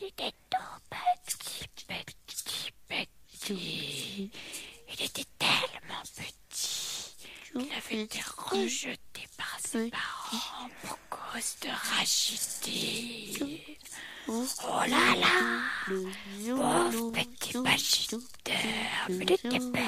Il était tout petit. Il était tellement petit qu'il avait été rejeté par ses parents pour cause de rachidie. Oh là là, pauvre petit Pachiter, il était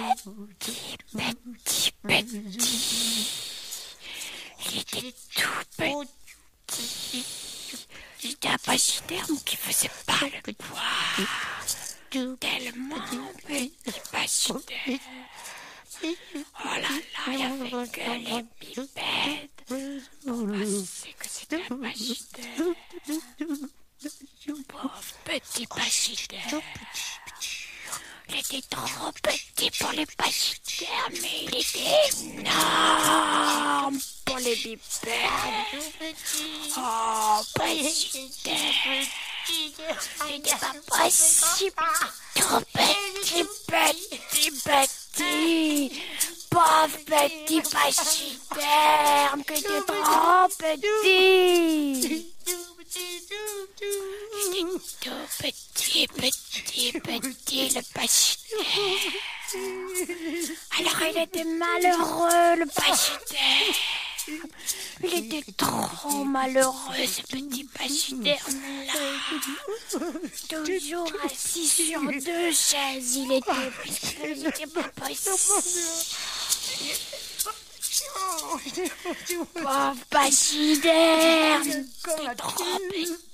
petit. Il était tout petit. C'était un pachyderme qui faisait pas le poids. Tellement petit pachyderme. Oh là là, il n'y avait que les pipèdes. Pour penser que c'était un pachyderme. Pauvre petit pachyderme. Il était trop petit pour les pachydermes, mais il était énorme pour les bipèdes. Oh, pachyderme. Il n'était pas possible. Trop petit. Pauvre petit pachyderme, que t'es trop petit. Il était tout petit, le pachyderme. Alors il était malheureux, le pachyderme. Il était trop malheureux, ce petit pachyderme-là. Toujours assis sur deux chaises, il était pas possible. Pauvre pachyderme, t'es trop petit.